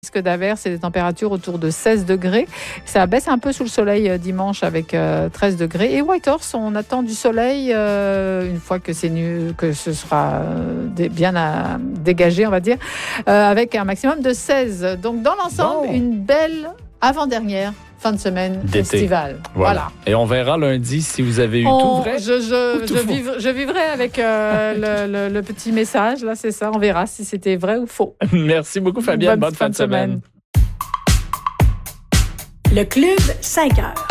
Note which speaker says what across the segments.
Speaker 1: Risque d'averse et des températures autour de 16 degrés. Ça baisse un peu sous le soleil dimanche avec 13 degrés. Et Whitehorse, on attend du soleil une fois que ce sera bien dégagé, on va dire, avec un maximum de 16. Donc dans l'ensemble, une belle avant-dernière fin de semaine estivale. Voilà.
Speaker 2: Et on verra lundi si vous avez eu tout vrai.
Speaker 1: Je vivrai avec le petit message. Là, c'est ça. On verra si c'était vrai ou faux.
Speaker 2: Merci beaucoup, Fabienne. Bonne fin de semaine.
Speaker 3: Le Club 5 heures.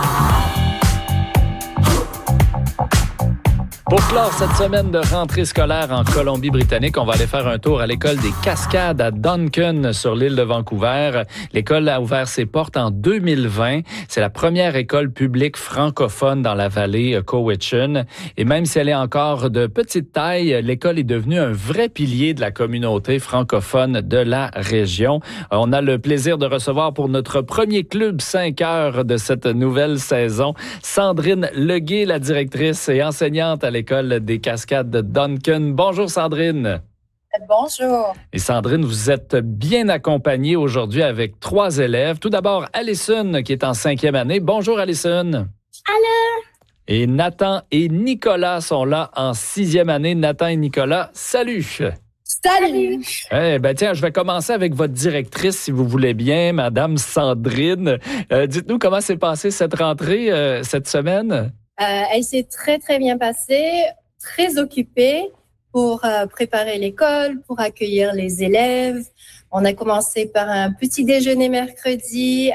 Speaker 2: Pour clore cette semaine de rentrée scolaire en Colombie-Britannique, on va aller faire un tour à l'école des Cascades à Duncan sur l'île de Vancouver. L'école a ouvert ses portes en 2020. C'est la première école publique francophone dans la vallée Cowichan. Et même si elle est encore de petite taille, l'école est devenue un vrai pilier de la communauté francophone de la région. On a le plaisir de recevoir pour notre premier club 5 heures de cette nouvelle saison, Sandrine Leguay, la directrice et enseignante à l'école des Cascades de Duncan. Bonjour Sandrine.
Speaker 4: Bonjour.
Speaker 2: Et Sandrine, vous êtes bien accompagnée aujourd'hui avec 3 élèves. Tout d'abord, Alison qui est en 5e année. Bonjour Alison.
Speaker 5: Allô.
Speaker 2: Et Nathan et Nicolas sont là en 6e année. Nathan et Nicolas, salut.
Speaker 5: Salut.
Speaker 2: Eh ben tiens, je vais commencer avec votre directrice, si vous voulez bien, Madame Sandrine. Dites-nous comment s'est passée cette rentrée cette semaine?
Speaker 4: Elle s'est très, très bien passée, très occupée pour préparer l'école, pour accueillir les élèves. On a commencé par un petit déjeuner mercredi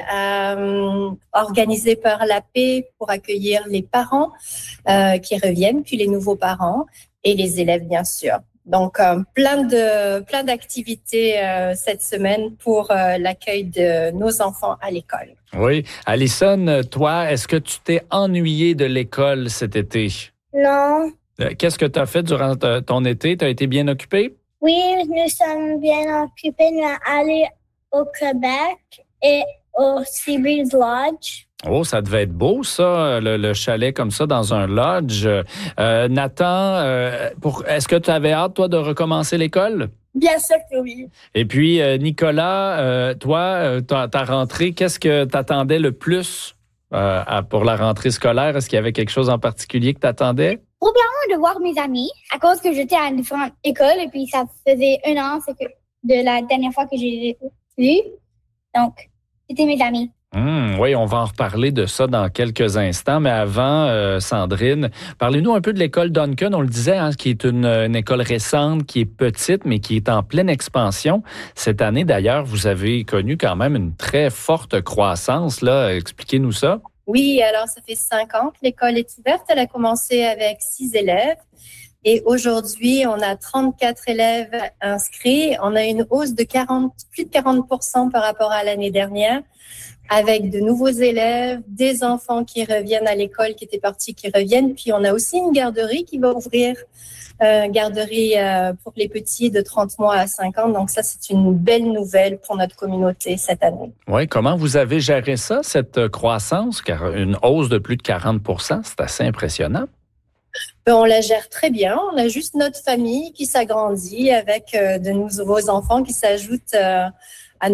Speaker 4: organisé par la paix pour accueillir les parents qui reviennent, puis les nouveaux parents et les élèves, bien sûr. Donc, plein d'activités cette semaine pour l'accueil de nos enfants à l'école.
Speaker 2: Oui. Alison, toi, est-ce que tu t'es ennuyée de l'école cet été?
Speaker 5: Non.
Speaker 2: Qu'est-ce que tu as fait durant ton été? Tu as été bien occupée?
Speaker 5: Oui, nous sommes bien occupés. Nous sommes allés au Québec et au Seabreeze Lodge.
Speaker 2: Oh, ça devait être beau, ça, le chalet comme ça dans un lodge. Nathan, est-ce que tu avais hâte, toi, de recommencer l'école?
Speaker 5: Bien sûr que oui.
Speaker 2: Et puis, Nicolas, toi, ta rentrée, qu'est-ce que tu attendais le plus pour la rentrée scolaire? Est-ce qu'il y avait quelque chose en particulier que tu attendais?
Speaker 5: Probablement de voir mes amis, à cause que j'étais à différentes écoles et puis ça faisait 1 an de la dernière fois que j'ai vu. Donc, c'était mes amis.
Speaker 2: Oui, on va en reparler de ça dans quelques instants. Mais avant, Sandrine, parlez-nous un peu de l'école Duncan. On le disait, qui est une école récente, qui est petite, mais qui est en pleine expansion. Cette année, d'ailleurs, vous avez connu quand même une très forte croissance. Là. Expliquez-nous ça.
Speaker 4: Oui, alors ça fait 5 ans que l'école est ouverte. Elle a commencé avec 6 élèves. Et aujourd'hui, on a 34 élèves inscrits. On a une hausse de plus de 40% par rapport à l'année dernière, avec de nouveaux élèves, des enfants qui reviennent à l'école, qui étaient partis, qui reviennent. Puis on a aussi une garderie qui va ouvrir, garderie pour les petits de 30 mois à 5 ans. Donc ça, c'est une belle nouvelle pour notre communauté cette année.
Speaker 2: Oui, comment vous avez géré ça, cette croissance? Car une hausse de plus de 40%, c'est assez impressionnant.
Speaker 4: On la gère très bien. On a juste notre famille qui s'agrandit avec de nouveaux enfants qui s'ajoutent à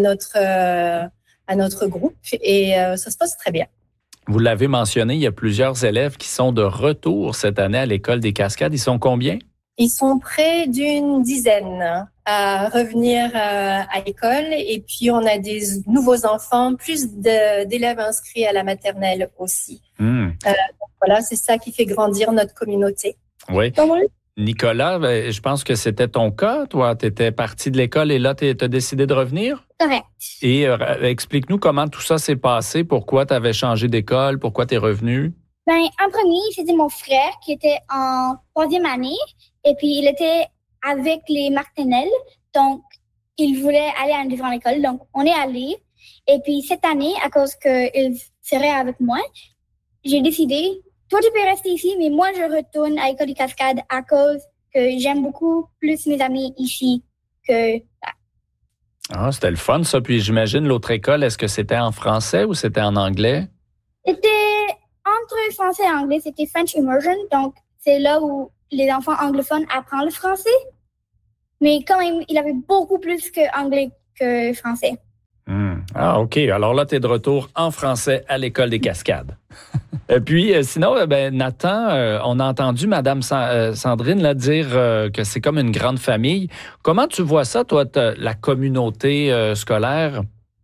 Speaker 4: notre groupe et ça se passe très bien.
Speaker 2: Vous l'avez mentionné, il y a plusieurs élèves qui sont de retour cette année à l'école des Cascades. Ils sont combien?
Speaker 4: Ils sont près d'une dizaine à revenir à l'école et puis on a des nouveaux enfants, plus d'élèves inscrits à la maternelle aussi. Voilà, c'est ça qui fait grandir notre communauté.
Speaker 2: Oui. Nicolas, je pense que c'était ton cas. Toi, tu étais parti de l'école et là, tu as décidé de revenir?
Speaker 5: Correct.
Speaker 2: Et explique-nous comment tout ça s'est passé. Pourquoi tu avais changé d'école? Pourquoi tu es revenu?
Speaker 5: En premier, c'était mon frère qui était en 3e année et puis il était avec les Martinelles. Donc, il voulait aller à une différente école. Donc, on est allé. Et puis, cette année, à cause qu'il serait avec moi, j'ai décidé, toi, tu peux rester ici, mais moi, je retourne à l'école des Cascades à cause que j'aime beaucoup plus mes amis ici que là.
Speaker 2: Ah, c'était le fun, ça. Puis j'imagine l'autre école, est-ce que c'était en français ou c'était en anglais?
Speaker 5: C'était entre français et anglais. C'était French Immersion. Donc, c'est là où les enfants anglophones apprennent le français. Mais quand même, il avait beaucoup plus que anglais que français.
Speaker 2: Ah, OK. Alors là, tu es de retour en français à l'École des Cascades. Et puis, sinon, Nathan, on a entendu Mme Sandrine là, dire que c'est comme une grande famille. Comment tu vois ça, toi, la communauté scolaire?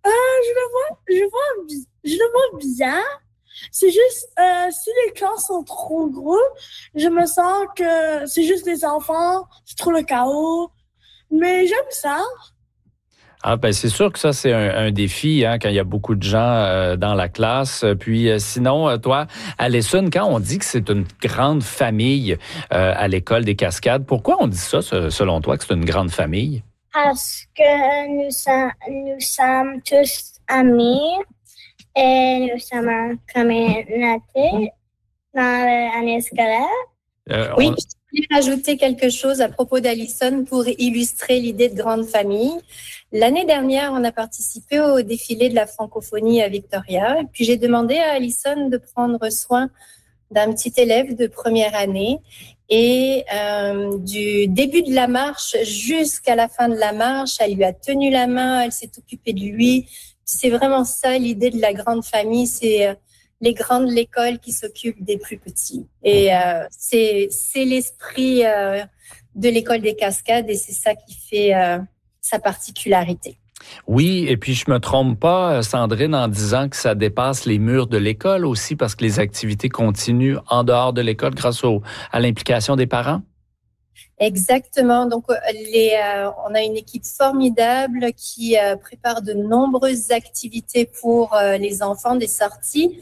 Speaker 6: Je le vois bien. C'est juste, si les classes sont trop gros, je me sens que c'est juste des enfants, c'est trop le chaos. Mais j'aime ça.
Speaker 2: Ah, ben c'est sûr que ça, c'est un défi quand il y a beaucoup de gens dans la classe. Puis sinon, toi, Alison, quand on dit que c'est une grande famille à l'École des Cascades, pourquoi on dit ça, selon toi, que c'est une grande famille?
Speaker 5: Parce que nous sommes tous amis et nous sommes en communauté dans l'année scolaire.
Speaker 4: Oui, je voulais rajouter quelque chose à propos d'Alison pour illustrer l'idée de grande famille. L'année dernière, on a participé au défilé de la francophonie à Victoria. Et puis, j'ai demandé à Alison de prendre soin d'un petit élève de première année. Et du début de la marche jusqu'à la fin de la marche, elle lui a tenu la main, elle s'est occupée de lui. C'est vraiment ça l'idée de la grande famille, c'est les grands de l'école qui s'occupent des plus petits. Et c'est l'esprit de l'École des Cascades et c'est ça qui fait sa particularité.
Speaker 2: Oui, et puis je me trompe pas, Sandrine, en disant que ça dépasse les murs de l'école aussi parce que les activités continuent en dehors de l'école grâce à l'implication des parents?
Speaker 4: Exactement. Donc, on a une équipe formidable qui prépare de nombreuses activités pour les enfants, des sorties.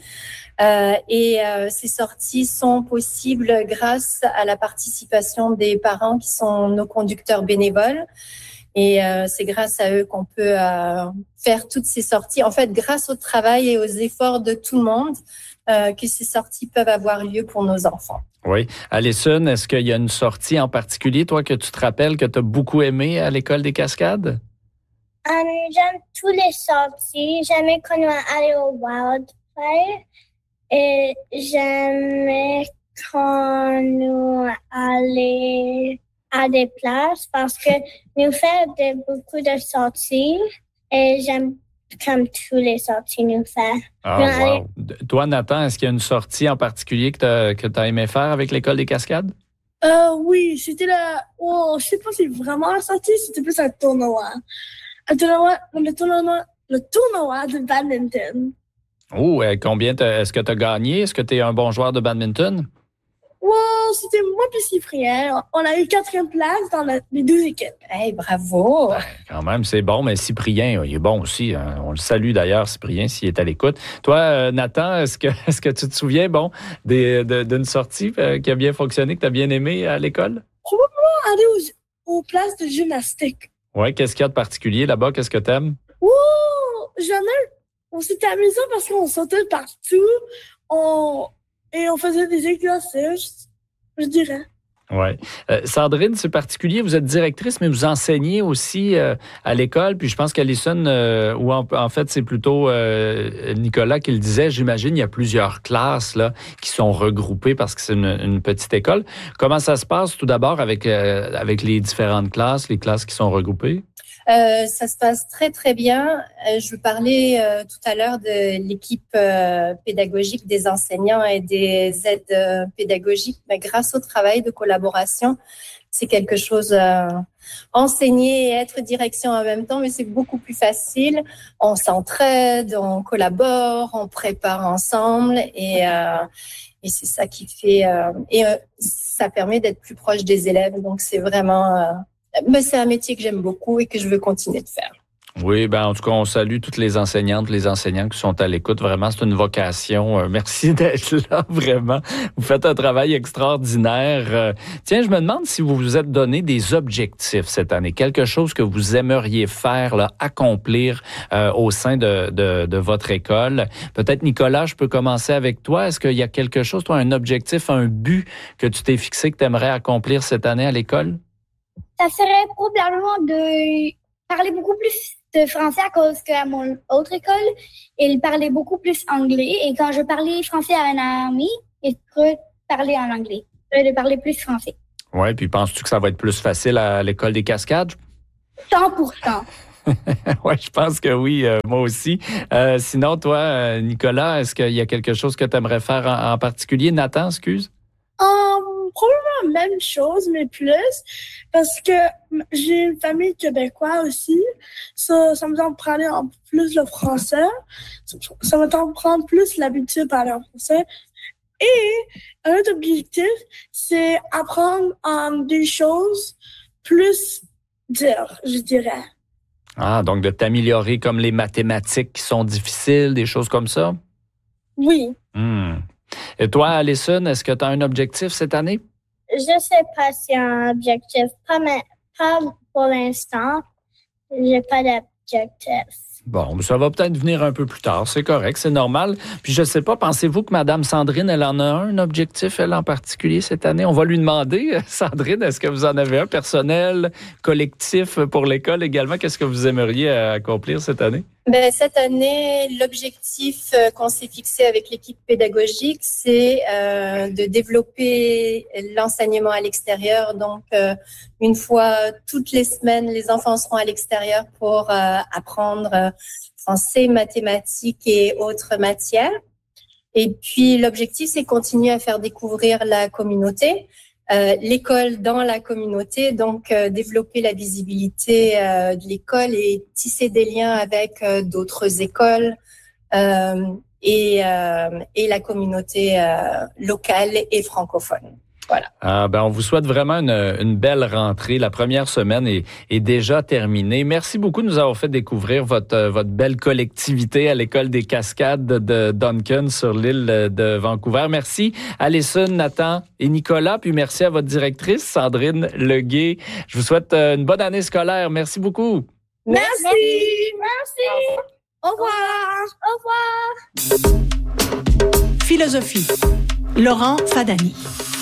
Speaker 4: Ces sorties sont possibles grâce à la participation des parents qui sont nos conducteurs bénévoles. Et c'est grâce à eux qu'on peut faire toutes ces sorties. En fait, grâce au travail et aux efforts de tout le monde, que ces sorties peuvent avoir lieu pour nos enfants.
Speaker 2: Oui. Alison, est-ce qu'il y a une sortie en particulier, toi, que tu te rappelles, que tu as beaucoup aimé à l'École des Cascades?
Speaker 5: J'aime tous les sorties. J'aimais quand on allait au Wildfire. Et j'aimais quand nous allait à des places parce que nous faisons beaucoup de sorties et j'aime comme tous les sorties nous faire.
Speaker 2: Ah, wow. Toi, Nathan, est-ce qu'il y a une sortie en particulier que tu as aimé faire avec l'École des Cascades?
Speaker 6: Oui, c'était je sais pas si c'est vraiment la sortie, c'était plus un tournoi. Le tournoi de badminton.
Speaker 2: Oh, combien est-ce que tu as gagné? Est-ce que tu es un bon joueur de badminton?
Speaker 6: Wow, c'était moi puis Cyprien. On a eu 4e place dans les 2 équipes.
Speaker 4: Hey, bravo!
Speaker 2: Ben, quand même, c'est bon, mais Cyprien, il est bon aussi. On le salue d'ailleurs, Cyprien, s'il est à l'écoute. Toi, Nathan, est-ce que tu te souviens, d'une sortie qui a bien fonctionné, que tu as bien aimé à l'école?
Speaker 6: Probablement aller aux places de gymnastique.
Speaker 2: Oui, qu'est-ce qu'il y a de particulier là-bas? Qu'est-ce que tu aimes?
Speaker 6: Wow! On s'était amusant parce qu'on sautait partout. Et on faisait des exercices, je dirais.
Speaker 2: Oui. Sandrine, c'est particulier. Vous êtes directrice, mais vous enseignez aussi à l'école. Puis je pense qu'Alison, ou en fait, c'est plutôt Nicolas qui le disait. J'imagine il y a plusieurs classes là qui sont regroupées parce que c'est une petite école. Comment ça se passe tout d'abord avec les différentes classes, les classes qui sont regroupées?
Speaker 4: Ça se passe très, très bien. Je vous parlais tout à l'heure de l'équipe pédagogique des enseignants et des aides pédagogiques. Mais grâce au travail de collaboration, c'est quelque chose, enseigner et être direction en même temps, mais c'est beaucoup plus facile. On s'entraide, on collabore, on prépare ensemble et c'est ça qui fait... ça permet d'être plus proche des élèves. Donc, c'est vraiment... Mais c'est un métier que j'aime beaucoup et que je veux continuer de faire.
Speaker 2: Oui, en tout cas, on salue toutes les enseignantes, les enseignants qui sont à l'écoute. Vraiment, c'est une vocation. Merci d'être là, vraiment. Vous faites un travail extraordinaire. Tiens, je me demande si vous vous êtes donné des objectifs cette année, quelque chose que vous aimeriez faire, là, accomplir au sein de votre école. Peut-être, Nicolas, je peux commencer avec toi. Est-ce qu'il y a quelque chose, toi, un objectif, un but que tu t'es fixé que tu aimerais accomplir cette année à l'école?
Speaker 5: Ça serait probablement de parler beaucoup plus de français à cause qu'à mon autre école, il parlait beaucoup plus anglais. Et quand je parlais français à un ami, il pourrait parler en anglais. De parler plus français.
Speaker 2: Oui, puis penses-tu que ça va être plus facile à l'École des Cascades?
Speaker 5: 100%.
Speaker 2: Oui, je pense que oui, moi aussi. Sinon, toi, Nicolas, est-ce qu'il y a quelque chose que tu aimerais faire en particulier? Nathan, excuse?
Speaker 6: Probablement la même chose, mais plus, parce que j'ai une famille québécoise aussi. Ça me tente de parler en plus le français. Ça me tente de prendre plus l'habitude de parler en français. Et un autre objectif, c'est apprendre des choses plus dures, je dirais.
Speaker 2: Ah, donc de t'améliorer comme les mathématiques qui sont difficiles, des choses comme ça?
Speaker 6: Oui.
Speaker 2: Et toi, Alison, est-ce que tu as un objectif cette année?
Speaker 5: Je sais pas si un objectif, pas pour l'instant. J'ai pas d'objectif.
Speaker 2: Bon, ça va peut-être venir un peu plus tard, c'est correct, c'est normal. Puis je sais pas, pensez-vous que Mme Sandrine, elle en a un objectif, elle en particulier cette année? On va lui demander, Sandrine, est-ce que vous en avez un personnel, collectif pour l'école également? Qu'est-ce que vous aimeriez accomplir cette année?
Speaker 4: Cette année, l'objectif qu'on s'est fixé avec l'équipe pédagogique, c'est de développer l'enseignement à l'extérieur. Donc, une fois toutes les semaines, les enfants seront à l'extérieur pour apprendre français, mathématiques et autres matières. Et puis, l'objectif, c'est continuer à faire découvrir la communauté. L'école dans la communauté, donc développer la visibilité de l'école et tisser des liens avec d'autres écoles et la communauté locale et francophone. Voilà.
Speaker 2: On vous souhaite vraiment une belle rentrée. La première semaine est déjà terminée. Merci beaucoup de nous avoir fait découvrir votre belle collectivité à l'école des Cascades de Duncan sur l'île de Vancouver. Merci Alison, Nathan et Nicolas. Puis merci à votre directrice, Sandrine Leguay. Je vous souhaite une bonne année scolaire. Merci beaucoup.
Speaker 6: Merci.
Speaker 5: Au revoir.
Speaker 3: Philosophie. Laurent Fadani.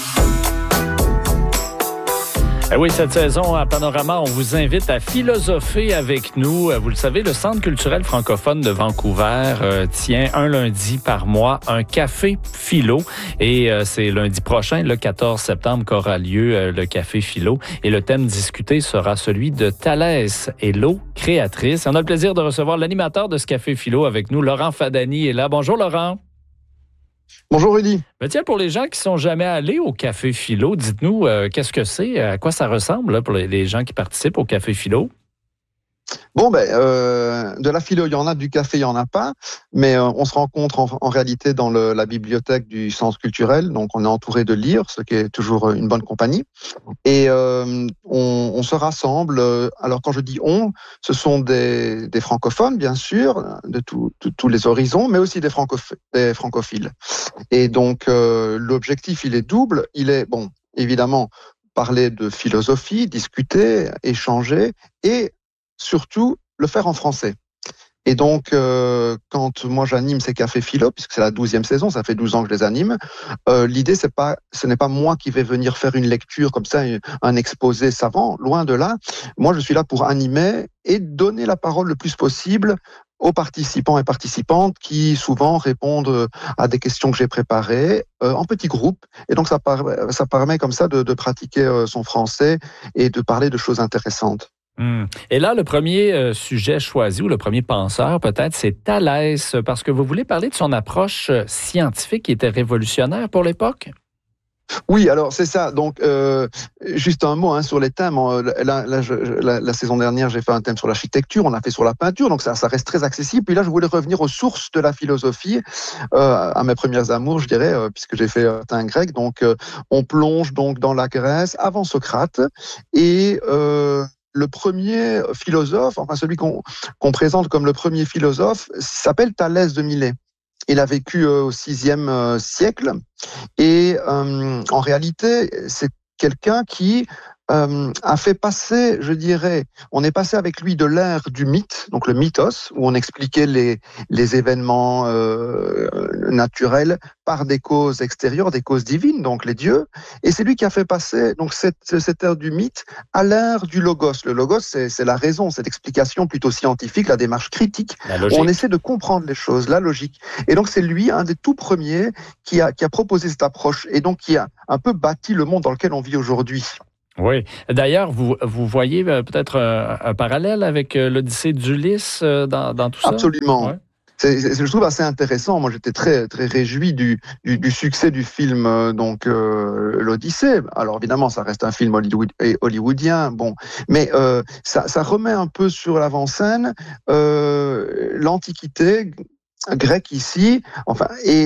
Speaker 2: Oui, cette saison à Panorama, on vous invite à philosopher avec nous. Vous le savez, le Centre culturel francophone de Vancouver tient un lundi par mois un café philo. Et c'est lundi prochain, le 14 septembre, qu'aura lieu le café philo. Et le thème discuté sera celui de Thalès et l'eau créatrice. Et on a le plaisir de recevoir l'animateur de ce café philo avec nous, Laurent Fadani est là. Bonjour Laurent.
Speaker 7: Bonjour Rudy.
Speaker 2: Tiens, pour les gens qui sont jamais allés au Café Philo, dites-nous qu'est-ce que c'est, à quoi ça ressemble là, pour les gens qui participent au Café Philo?
Speaker 7: Bon, de la philo, il y en a, du café, il y en a pas, mais on se rencontre en réalité dans la bibliothèque du centre culturel, donc on est entouré de livres, ce qui est toujours une bonne compagnie, et on se rassemble. Alors quand je dis on, ce sont des francophones, bien sûr, de tous les horizons, mais aussi des francophiles. Et donc l'objectif, il est double, il est, bon, évidemment, parler de philosophie, discuter, échanger, et surtout le faire en français. Et donc, quand moi j'anime ces cafés philo, puisque c'est la 12e saison, ça fait 12 ans que je les anime, l'idée ce n'est pas moi qui vais venir faire une lecture comme ça, un exposé savant, loin de là. Moi je suis là pour animer et donner la parole le plus possible aux participants et participantes qui souvent répondent à des questions que j'ai préparées en petits groupes. Et donc ça permet comme ça de pratiquer son français et de parler de choses intéressantes.
Speaker 2: Et là, le premier sujet choisi, ou le premier penseur peut-être, c'est Thalès, parce que vous voulez parler de son approche scientifique qui était révolutionnaire pour l'époque?
Speaker 7: Oui, alors c'est ça. Donc, juste un mot sur les thèmes. La saison dernière, j'ai fait un thème sur l'architecture, on a fait sur la peinture, donc ça reste très accessible. Puis là, je voulais revenir aux sources de la philosophie, à mes premières amours, je dirais, puisque j'ai fait un grec. Donc, on plonge donc dans la Grèce avant Socrate et le premier philosophe, enfin celui qu'on présente comme le premier philosophe, s'appelle Thalès de Milet. Il a vécu au VIe siècle et en réalité, c'est quelqu'un qui a fait passer, je dirais, on est passé avec lui de l'ère du mythe, donc le mythos, où on expliquait les événements naturels par des causes extérieures, des causes divines, donc les dieux, et c'est lui qui a fait passer donc cette ère du mythe à l'ère du logos. Le logos, c'est la raison, c'est l'explication plutôt scientifique, la démarche critique, où on essaie de comprendre les choses, la logique. Et donc c'est lui, un des tout premiers, qui a proposé cette approche, et donc qui a un peu bâti le monde dans lequel on vit aujourd'hui.
Speaker 2: Oui. D'ailleurs, vous voyez peut-être un parallèle avec l'Odyssée d'Ulysse dans tout ça?
Speaker 7: Absolument.
Speaker 2: Ouais.
Speaker 7: Je trouve assez intéressant. Moi, j'étais très très réjoui du succès du film l'Odyssée. Alors évidemment, ça reste un film hollywoodien. Bon, mais ça remet un peu sur l'avant-scène l'Antiquité grecque ici, enfin, et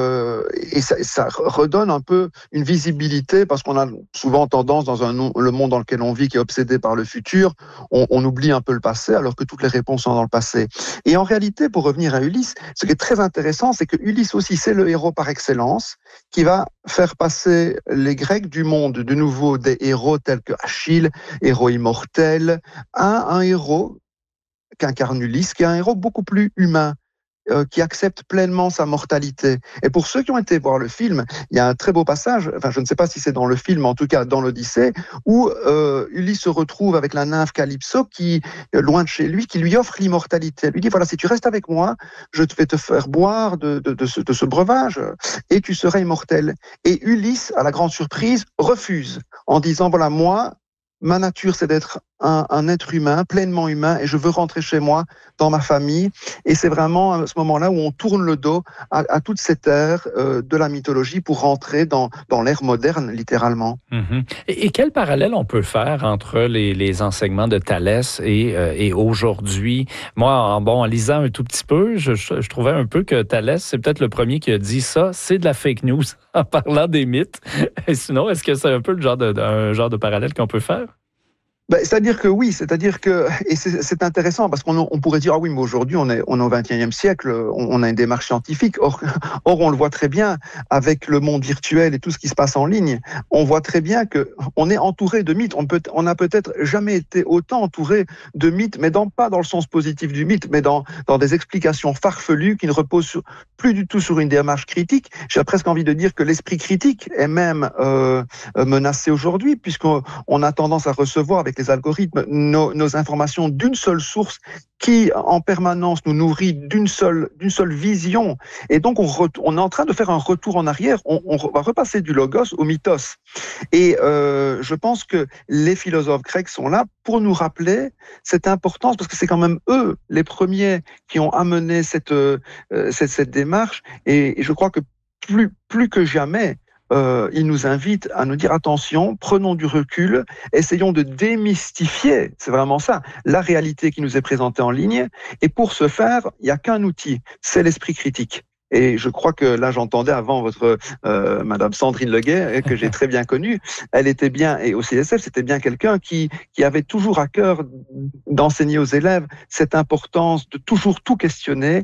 Speaker 7: ça redonne un peu une visibilité parce qu'on a souvent tendance dans le monde dans lequel on vit, qui est obsédé par le futur, on oublie un peu le passé alors que toutes les réponses sont dans le passé. Et en réalité, pour revenir à Ulysse, ce qui est très intéressant, c'est que Ulysse aussi, c'est le héros par excellence qui va faire passer les Grecs du monde de nouveau des héros tels que Achille, héros immortel, à un héros qu'incarne Ulysse, qui est un héros beaucoup plus humain, qui accepte pleinement sa mortalité. Et pour ceux qui ont été voir le film, il y a un très beau passage, enfin je ne sais pas si c'est dans le film, en tout cas dans l'Odyssée, où Ulysse se retrouve avec la nymphe Calypso qui, loin de chez lui, qui lui offre l'immortalité. Elle lui dit, voilà, si tu restes avec moi, je vais te faire boire de ce breuvage et tu seras immortel. Et Ulysse, à la grande surprise, refuse en disant, voilà, moi, ma nature, c'est d'être un être humain, pleinement humain, et je veux rentrer chez moi, dans ma famille. Et c'est vraiment à ce moment-là où on tourne le dos à toute cette ère de la mythologie pour rentrer dans l'ère moderne, littéralement.
Speaker 2: Mm-hmm. Et quel parallèle on peut faire entre les enseignements de Thalès et aujourd'hui? Moi, en lisant un tout petit peu, je trouvais un peu que Thalès, c'est peut-être le premier qui a dit ça, c'est de la fake news en parlant des mythes. Et sinon, est-ce que c'est un peu un genre de parallèle qu'on peut faire?
Speaker 7: C'est-à-dire que oui, et c'est intéressant parce qu'on pourrait dire, ah oui, mais aujourd'hui, on est au XXIe siècle, on a une démarche scientifique. Or, on le voit très bien avec le monde virtuel et tout ce qui se passe en ligne. On voit très bien que on est entouré de mythes. On n'a peut-être jamais été autant entouré de mythes, mais pas dans le sens positif du mythe, mais dans des explications farfelues qui ne reposent plus du tout sur une démarche critique. J'ai presque envie de dire que l'esprit critique est même menacé aujourd'hui, puisqu'on a tendance à recevoir avec les algorithmes nos informations d'une seule source qui en permanence nous nourrit d'une seule vision. Et donc on est en train de faire un retour en arrière. On va repasser du logos au mythos. Et je pense que les philosophes grecs sont là pour nous rappeler cette importance, parce que c'est quand même eux les premiers qui ont amené cette démarche. Et je crois que plus que jamais, il nous invite à nous dire attention, prenons du recul, essayons de démystifier, c'est vraiment ça, la réalité qui nous est présentée en ligne. Et pour ce faire, il n'y a qu'un outil, c'est l'esprit critique. Et je crois que là, j'entendais avant votre Madame Sandrine Leguet, que j'ai très bien connue. Elle était bien, et au CSF, c'était bien quelqu'un qui avait toujours à cœur d'enseigner aux élèves cette importance de toujours tout questionner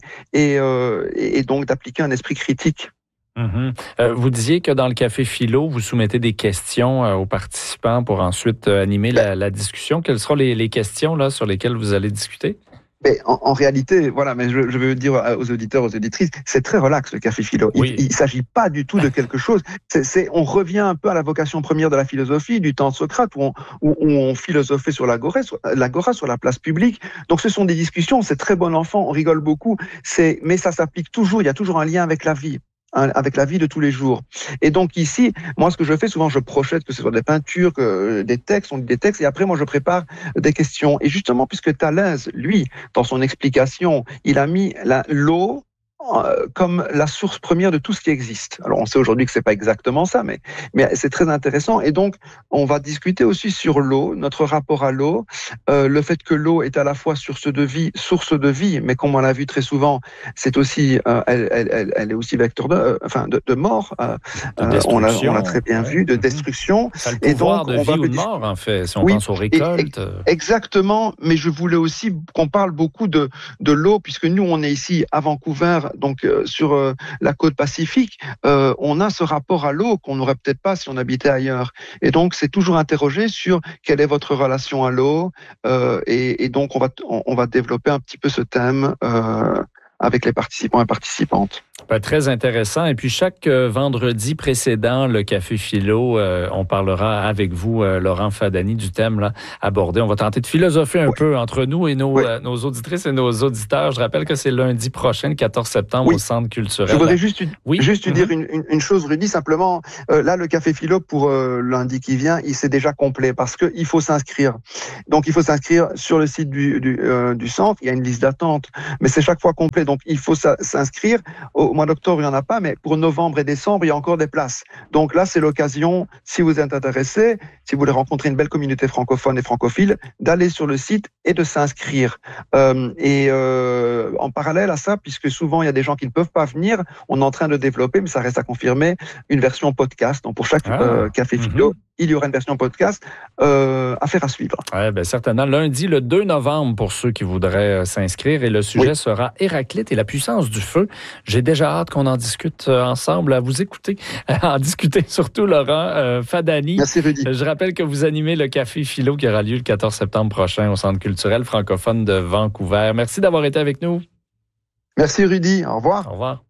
Speaker 7: et donc d'appliquer un esprit critique.
Speaker 2: Mm-hmm. Vous disiez que dans le Café Philo, vous soumettez des questions aux participants pour ensuite animer la discussion. Quelles seront les questions là, sur lesquelles vous allez discuter?
Speaker 7: Mais en réalité, voilà, mais je veux dire aux auditeurs, aux auditrices, c'est très relax le Café Philo. Oui. Il s'agit pas du tout de quelque chose. On revient un peu à la vocation première de la philosophie du temps de Socrate, où on philosophait sur l'agora, sur la place publique. Donc ce sont des discussions, c'est très bon enfant, on rigole beaucoup. Mais ça s'applique toujours. Il y a toujours un lien avec la vie. Avec la vie de tous les jours. Et donc ici, moi ce que je fais souvent, je projette, que ce soit des peintures, des textes, on lit des textes, et après moi je prépare des questions. Et justement, puisque Thalès, lui, dans son explication, il a mis l'eau comme la source première de tout ce qui existe. Alors on sait aujourd'hui que c'est pas exactement ça, mais c'est très intéressant. Et donc on va discuter aussi sur l'eau, notre rapport à l'eau, le fait que l'eau est à la fois source de vie, mais comme on l'a vu très souvent, c'est aussi elle est aussi vecteur de mort. On l'a très bien vu, de destruction.
Speaker 2: Ça a le pouvoir de vie ou de mort, en fait, si on pense aux récoltes.
Speaker 7: Exactement, mais je voulais aussi qu'on parle beaucoup de l'eau, puisque nous on est ici à Vancouver, donc sur la côte pacifique, on a ce rapport à l'eau qu'on n'aurait peut-être pas si on habitait ailleurs. Et donc, c'est toujours interrogé sur quelle est votre relation à l'eau. Et donc, on va développer un petit peu ce thème avec les participants et participantes.
Speaker 2: Très intéressant. Et puis chaque vendredi précédent, le Café Philo, on parlera avec vous, Laurent Fadani, du thème là, abordé. On va tenter de philosopher un peu entre nous et nos auditrices et nos auditeurs. Je rappelle que c'est lundi prochain, le 14 septembre, au Centre culturel.
Speaker 7: Je voudrais juste dire une chose, Rudy, simplement. Là, le Café Philo, pour lundi qui vient, c'est déjà complet parce qu'il faut s'inscrire. Donc, il faut s'inscrire sur le site du centre. Il y a une liste d'attente, mais c'est chaque fois complet. Donc, il faut s'inscrire. Au mois d'octobre, il n'y en a pas, mais pour novembre et décembre, il y a encore des places. Donc là, c'est l'occasion, si vous êtes intéressé, si vous voulez rencontrer une belle communauté francophone et francophile, d'aller sur le site et de s'inscrire. En parallèle à ça, puisque souvent, il y a des gens qui ne peuvent pas venir, on est en train de développer, mais ça reste à confirmer, une version podcast. Donc, pour chaque Café Philo, il y aura une version podcast à faire à suivre.
Speaker 2: Oui, certainement. Lundi, le 2 novembre, pour ceux qui voudraient s'inscrire. Et le sujet sera Héraclite et la puissance du feu. J'ai déjà hâte qu'on en discute ensemble, à vous écouter. En discuter surtout, Laurent Fadani.
Speaker 7: Merci, Rudy.
Speaker 2: Je rappelle que vous animez le Café Philo qui aura lieu le 14 septembre prochain au Centre culturel francophone de Vancouver. Merci d'avoir été avec nous.
Speaker 7: Merci, Rudy. Au revoir.
Speaker 2: Au revoir.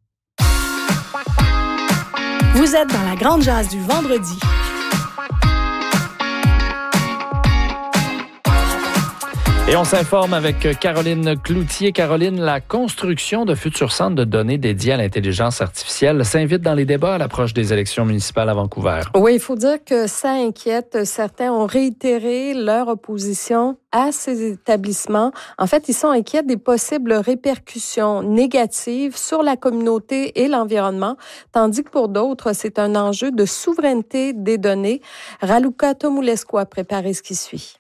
Speaker 3: Vous êtes dans la grande jazz du vendredi.
Speaker 2: Et on s'informe avec Caroline Cloutier. Caroline, la construction de futurs centres de données dédiés à l'intelligence artificielle s'invite dans les débats à l'approche des élections municipales à Vancouver.
Speaker 8: Oui, il faut dire que ça inquiète. Certains ont réitéré leur opposition à ces établissements. En fait, ils sont inquiets des possibles répercussions négatives sur la communauté et l'environnement, tandis que pour d'autres, c'est un enjeu de souveraineté des données. Raluca Tomulescu a préparé ce qui suit.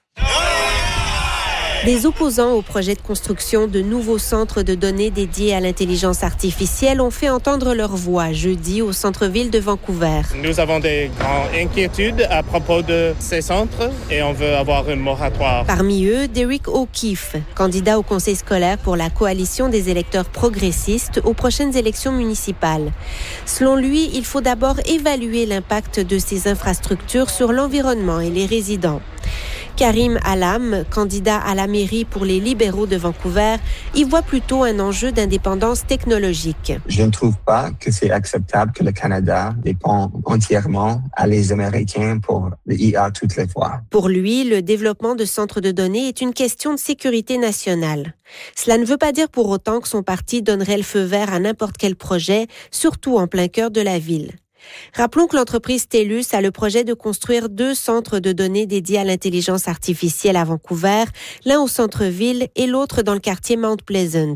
Speaker 9: Des opposants au projet de construction de nouveaux centres de données dédiés à l'intelligence artificielle ont fait entendre leur voix jeudi au centre-ville de Vancouver.
Speaker 10: Nous avons des grandes inquiétudes à propos de ces centres et on veut avoir un moratoire.
Speaker 9: Parmi eux, Derek O'Keefe, candidat au conseil scolaire pour la coalition des électeurs progressistes aux prochaines élections municipales. Selon lui, il faut d'abord évaluer l'impact de ces infrastructures sur l'environnement et les résidents. Karim Alam, candidat à la mairie pour les libéraux de Vancouver, y voit plutôt un enjeu d'indépendance technologique.
Speaker 11: Je ne trouve pas que c'est acceptable que le Canada dépend entièrement à les Américains pour l'IA toutes les fois.
Speaker 9: Pour lui, le développement de centres de données est une question de sécurité nationale. Cela ne veut pas dire pour autant que son parti donnerait le feu vert à n'importe quel projet, surtout en plein cœur de la ville. Rappelons que l'entreprise TELUS a le projet de construire 2 centres de données dédiés à l'intelligence artificielle à Vancouver, l'un au centre-ville et l'autre dans le quartier Mount Pleasant.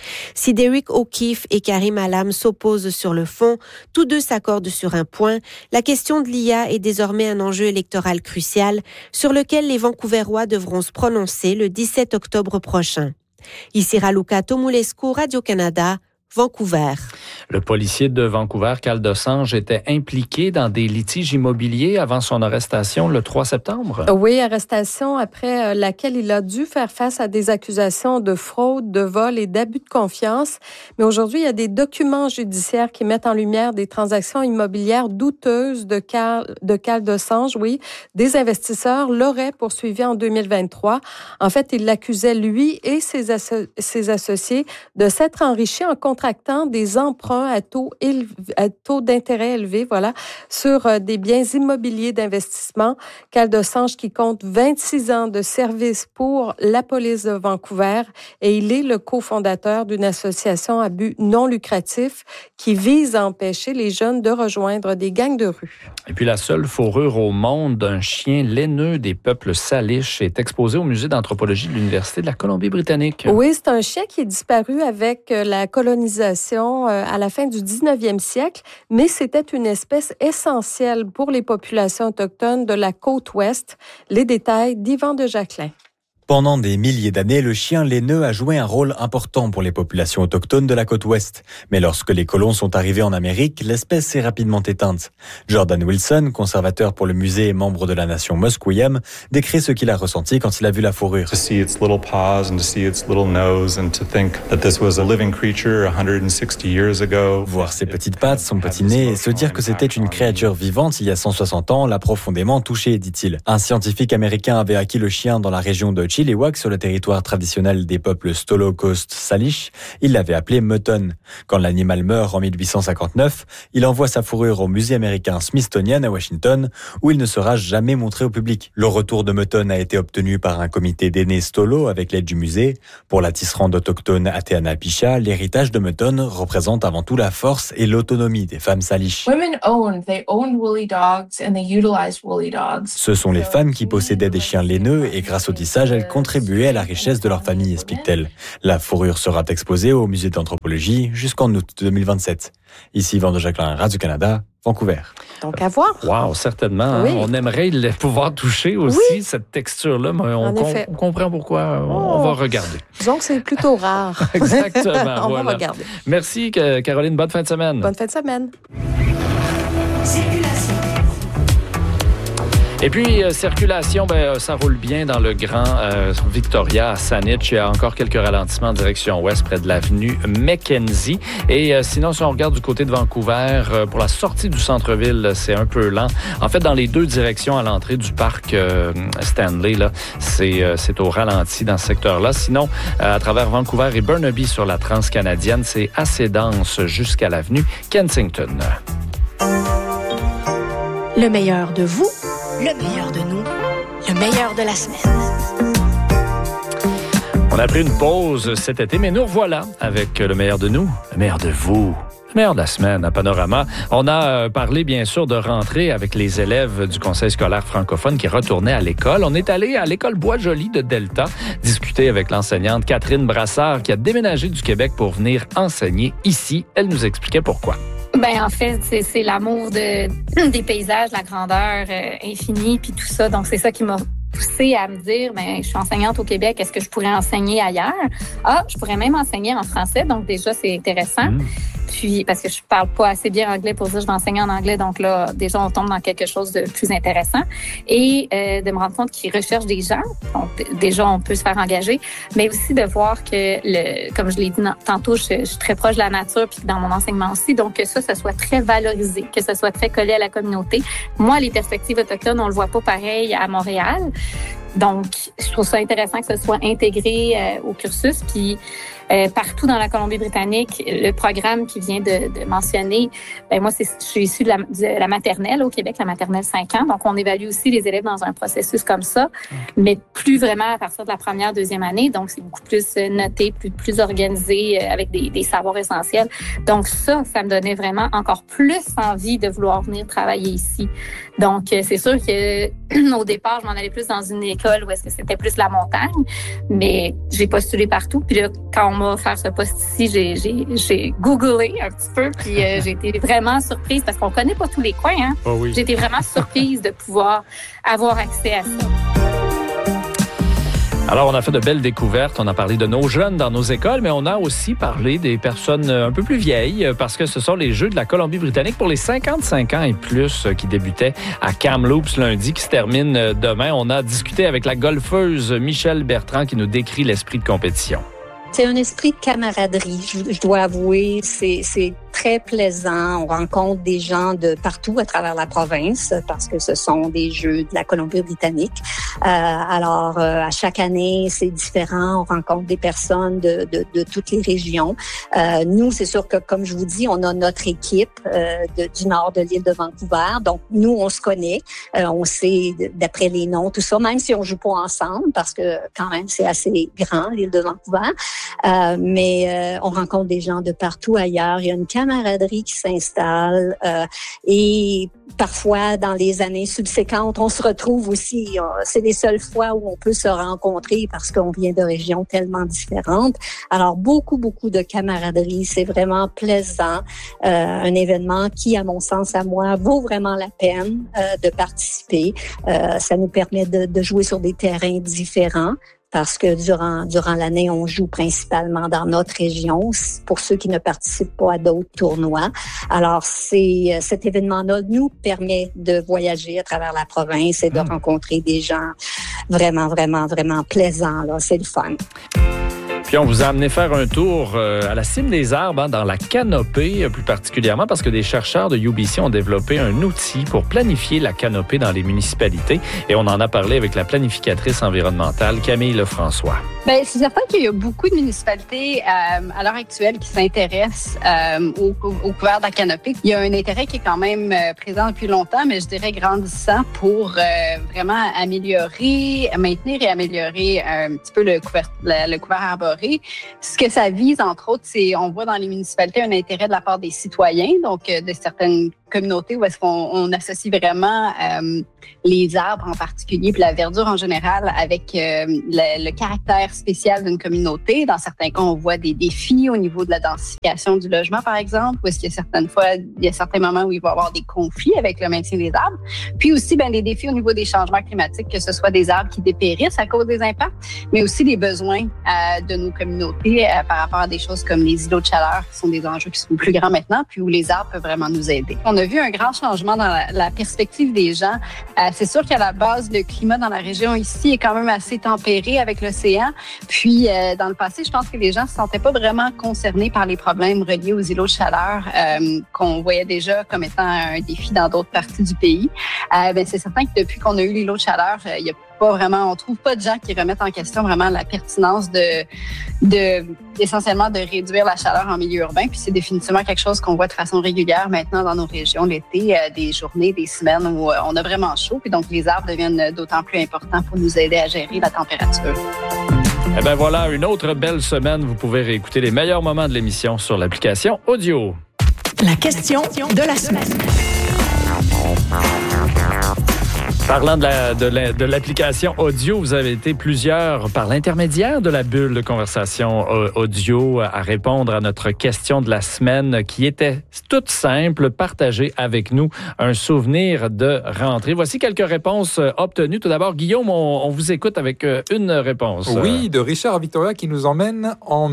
Speaker 9: Si Derek O'Keefe et Karim Alam s'opposent sur le fond, tous deux s'accordent sur un point. La question de l'IA est désormais un enjeu électoral crucial sur lequel les Vancouverois devront se prononcer le 17 octobre prochain. Ici Raluca Tomulescu, Radio-Canada, Vancouver.
Speaker 2: Le policier de Vancouver, Cal Dosanjh, était impliqué dans des litiges immobiliers avant son arrestation le 3 septembre.
Speaker 8: Oui, arrestation après laquelle il a dû faire face à des accusations de fraude, de vol et d'abus de confiance. Mais aujourd'hui, il y a des documents judiciaires qui mettent en lumière des transactions immobilières douteuses de Cal Dosanjh. Oui, des investisseurs l'auraient poursuivi en 2023. En fait, il l'accusait, lui et ses associés, de s'être enrichis en contractant des emprunts à taux d'intérêt élevés, sur des biens immobiliers d'investissement. Cal Dosanjh qui compte 26 ans de service pour la police de Vancouver et il est le cofondateur d'une association à but non lucratif qui vise à empêcher les jeunes de rejoindre des gangs de rue.
Speaker 2: Et puis la seule fourrure au monde d'un chien laineux des peuples salish est exposée au musée d'anthropologie de l'Université de la Colombie-Britannique.
Speaker 8: Oui, c'est un chien qui est disparu avec la colonisation à la fin du 19e siècle, mais c'était une espèce essentielle pour les populations autochtones de la côte ouest. Les détails d'Yvan de Jacquelin.
Speaker 12: Pendant des milliers d'années, le chien laineux a joué un rôle important pour les populations autochtones de la côte ouest. Mais lorsque les colons sont arrivés en Amérique, l'espèce s'est rapidement éteinte. Jordan Wilson, conservateur pour le musée et membre de la nation Musqueam, décrit ce qu'il a ressenti quand il a vu la fourrure. Voir ses petites pattes, son petit nez et se dire que c'était une créature vivante il y a 160 ans l'a profondément touché, dit-il. Un scientifique américain avait acquis le chien dans la région de Chilliwack sur le territoire traditionnel des peuples Stolo Coast Salish. Il l'avait appelé mutton. Quand l'animal meurt en 1859, il envoie sa fourrure au musée américain Smithsonian à Washington, où il ne sera jamais montré au public. Le retour de mutton a été obtenu par un comité d'aînés Stolo avec l'aide du musée. Pour la tisserande autochtone Ateana Picha, l'héritage de mutton représente avant tout la force et l'autonomie des femmes Salish. Ce sont les femmes qui possédaient des chiens laineux et grâce au tissage, elles contribuaient à la richesse de leur famille, explique-t-elle. La fourrure sera exposée au musée d'anthropologie jusqu'en août 2027. Ici, Yvan de Jacquelin, Radio-Canada, Vancouver.
Speaker 8: Donc, à voir.
Speaker 2: Wow, certainement.
Speaker 8: Oui.
Speaker 2: On aimerait pouvoir toucher aussi cette texture-là, mais on comprend pourquoi. On va regarder.
Speaker 8: Disons que c'est plutôt rare.
Speaker 2: Exactement.
Speaker 8: On va regarder.
Speaker 2: Merci, Caroline. Bonne fin de semaine.
Speaker 8: Bonne fin de semaine.
Speaker 2: Et puis, circulation, ça roule bien dans le Grand Victoria à Saanich. Il y a encore quelques ralentissements en direction ouest près de l'avenue Mackenzie. Et sinon, si on regarde du côté de Vancouver, pour la sortie du centre-ville, c'est un peu lent. En fait, dans les deux directions à l'entrée du parc Stanley, là, c'est au ralenti dans ce secteur-là. Sinon, à travers Vancouver et Burnaby sur la transcanadienne, c'est assez dense jusqu'à l'avenue Kensington.
Speaker 3: Le meilleur de vous, le meilleur de nous, le meilleur de la semaine.
Speaker 2: On a pris une pause cet été, mais nous revoilà avec le meilleur de nous, le meilleur de vous, le meilleur de la semaine à Panorama. On a parlé, bien sûr, de rentrée avec les élèves du Conseil scolaire francophone qui retournaient à l'école. On est allé à l'école Bois-Joli de Delta discuter avec l'enseignante Catherine Brassard qui a déménagé du Québec pour venir enseigner ici. Elle nous expliquait pourquoi.
Speaker 13: En fait, c'est l'amour des paysages, la grandeur infinie, puis tout ça. Donc, c'est ça qui m'a poussée à me dire, je suis enseignante au Québec, est-ce que je pourrais enseigner ailleurs? Je pourrais même enseigner en français, donc déjà, c'est intéressant. Puis, parce que je parle pas assez bien anglais pour dire que je vais enseigner en anglais, donc là, déjà, on tombe dans quelque chose de plus intéressant. Et de me rendre compte qu'ils recherchent des gens, donc déjà, on peut se faire engager, mais aussi de voir que, comme je l'ai dit tantôt, je suis très proche de la nature, puis dans mon enseignement aussi, donc que ça soit très valorisé, que ça soit très collé à la communauté. Moi, les perspectives autochtones, on le voit pas pareil à Montréal. Donc, je trouve ça intéressant que ce soit intégré au cursus. Puis, partout dans la Colombie-Britannique, le programme qui vient de mentionner, moi, je suis issue de la maternelle au Québec, la maternelle 5 ans. Donc, on évalue aussi les élèves dans un processus comme ça, mais plus vraiment à partir de la première, deuxième année. Donc, c'est beaucoup plus noté, plus organisé, avec des savoirs essentiels. Donc, ça me donnait vraiment encore plus envie de vouloir venir travailler ici. Donc, c'est sûr que au départ, je m'en allais plus dans une école où est-ce que c'était plus la montagne, mais j'ai postulé partout. Puis là, quand on m'a offert ce poste ici, j'ai googlé un petit peu, puis j'ai été vraiment surprise parce qu'on connaît pas tous les coins. Hein?
Speaker 2: Oh oui.
Speaker 13: J'ai été vraiment surprise de pouvoir avoir accès à ça.
Speaker 2: Alors, on a fait de belles découvertes. On a parlé de nos jeunes dans nos écoles, mais on a aussi parlé des personnes un peu plus vieilles parce que ce sont les Jeux de la Colombie-Britannique pour les 55 ans et plus qui débutaient à Kamloops lundi, qui se terminent demain. On a discuté avec la golfeuse Michelle Bertrand qui nous décrit l'esprit de compétition.
Speaker 14: C'est un esprit de camaraderie, je dois avouer. C'est très plaisant. On rencontre des gens de partout à travers la province parce que ce sont des Jeux de la Colombie-Britannique. Alors, à chaque année, c'est différent. On rencontre des personnes de toutes les régions. Nous, c'est sûr que, comme je vous dis, on a notre équipe du nord de l'île de Vancouver. Donc, nous, on se connaît. On sait d'après les noms, tout ça, même si on joue pas ensemble parce que quand même, c'est assez grand, l'île de Vancouver. Mais on rencontre des gens de partout ailleurs. Il y a une camaraderie qui s'installe et parfois, dans les années subséquentes, on se retrouve aussi. C'est les seules fois où on peut se rencontrer parce qu'on vient de régions tellement différentes. Alors, beaucoup de camaraderie. C'est vraiment plaisant. Un événement qui, à mon sens, à moi, vaut vraiment la peine de participer. Ça nous permet de jouer sur des terrains différents. Parce que durant l'année, on joue principalement dans notre région, pour ceux qui ne participent pas à d'autres tournois. Alors, cet événement-là nous permet de voyager à travers la province et de rencontrer des gens vraiment plaisants. Là, c'est le fun.
Speaker 2: Puis on vous a amené faire un tour à la cime des arbres, dans la canopée plus particulièrement, parce que des chercheurs de UBC ont développé un outil pour planifier la canopée dans les municipalités. Et on en a parlé avec la planificatrice environnementale Camille Lefrançois.
Speaker 15: Bien, c'est certain qu'il y a beaucoup de municipalités à l'heure actuelle qui s'intéressent au couvert de la canopée. Il y a un intérêt qui est quand même présent depuis longtemps, mais je dirais grandissant pour vraiment maintenir et améliorer un petit peu le couvert arboré. Ce que ça vise, entre autres, c'est, on voit dans les municipalités un intérêt de la part des citoyens, donc de certaines communautés où est-ce qu'on associe vraiment les arbres en particulier puis la verdure en général avec le caractère spécial d'une communauté. Dans certains cas, on voit des défis au niveau de la densification du logement, par exemple, où est-ce qu'il y a certains moments où il va y avoir des conflits avec le maintien des arbres. Puis aussi, des défis au niveau des changements climatiques, que ce soit des arbres qui dépérissent à cause des impacts, mais aussi des besoins de nos communautés par rapport à des choses comme les îlots de chaleur, qui sont des enjeux qui sont plus grands maintenant, puis où les arbres peuvent vraiment nous aider. On a vu un grand changement dans la perspective des gens. C'est sûr qu'à la base, le climat dans la région ici est quand même assez tempéré avec l'océan. Puis, dans le passé, je pense que les gens ne se sentaient pas vraiment concernés par les problèmes reliés aux îlots de chaleur qu'on voyait déjà comme étant un défi dans d'autres parties du pays. C'est certain que depuis qu'on a eu l'îlot de chaleur, il y a pas vraiment, on trouve pas de gens qui remettent en question vraiment la pertinence essentiellement de réduire la chaleur en milieu urbain. Puis c'est définitivement quelque chose qu'on voit de façon régulière maintenant dans nos régions l'été, des journées, des semaines où on a vraiment chaud. Puis donc les arbres deviennent d'autant plus importants pour nous aider à gérer la température.
Speaker 2: Eh bien voilà, une autre belle semaine. Vous pouvez réécouter les meilleurs moments de l'émission sur l'application Audio.
Speaker 3: La question de la semaine.
Speaker 2: Parlant de l'application audio, vous avez été plusieurs par l'intermédiaire de la bulle de conversation audio à répondre à notre question de la semaine qui était toute simple. Partagez avec nous un souvenir de rentrée. Voici quelques réponses obtenues. Tout d'abord, Guillaume, on vous écoute avec une réponse.
Speaker 16: Oui, de Richard Victoria qui nous emmène en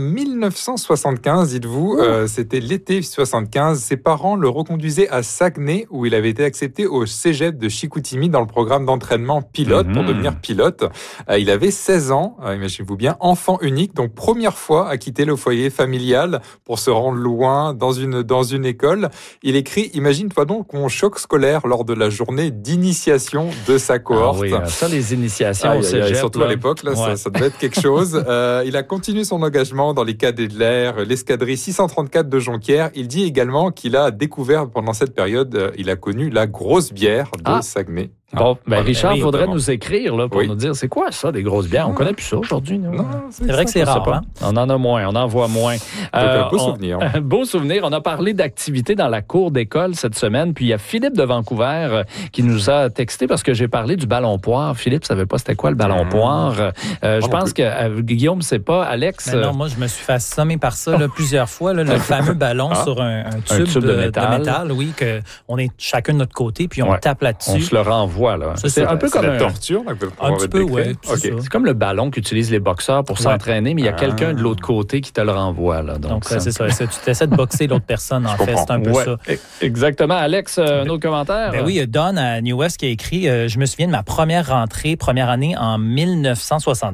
Speaker 16: 1975, dites-vous. C'était l'été 75. Ses parents le reconduisaient à Saguenay où il avait été accepté au cégep de Chicoutimi dans le programme d'entraînement pilote pour devenir pilote. Il avait 16 ans, imaginez-vous bien, enfant unique, donc première fois à quitter le foyer familial pour se rendre loin dans une école. Il écrit, imagine-toi donc mon choc scolaire lors de la journée d'initiation de sa cohorte.
Speaker 2: Ah oui, ça les initiations au cégep.
Speaker 16: Surtout à l'époque, ça devait être quelque chose. Il a continué son engagement dans les cadets de l'air, l'escadrille 634 de Jonquière. Il dit également qu'il a découvert pendant cette période, il a connu la grosse bière de Saguenay.
Speaker 2: Bon, Richard, il faudrait nous écrire pour nous dire, c'est quoi ça, des grosses bières? On ne connaît plus ça aujourd'hui.
Speaker 17: Non, c'est vrai que c'est rare. Hein?
Speaker 2: On en a moins, on en voit moins.
Speaker 16: Un beau souvenir.
Speaker 2: Beau souvenir. On a parlé d'activités dans la cour d'école cette semaine. Puis il y a Philippe de Vancouver qui nous a texté parce que j'ai parlé du ballon poire. Philippe ne savait pas c'était quoi le ballon poire. Je pense que Guillaume ne sait pas. Alex...
Speaker 17: non, moi, je me suis fait assommer par ça plusieurs fois. Le fameux ballon sur un tube de métal. Oui, qu'on est chacun de notre côté, puis on tape là-dessus.
Speaker 2: On se le renvoie. Là.
Speaker 16: C'est un peu comme la torture.
Speaker 2: Un petit peu, oui. Okay. C'est comme le ballon qu'utilisent les boxeurs pour s'entraîner, mais il y a quelqu'un de l'autre côté qui te le renvoie. Là.
Speaker 17: Donc c'est ça. Tu essaies de boxer l'autre personne, en fait. C'est un peu ça.
Speaker 2: Exactement. Alex, un autre commentaire?
Speaker 17: Oui, Don à New West qui a écrit « Je me souviens de ma première rentrée, première année en 1967. »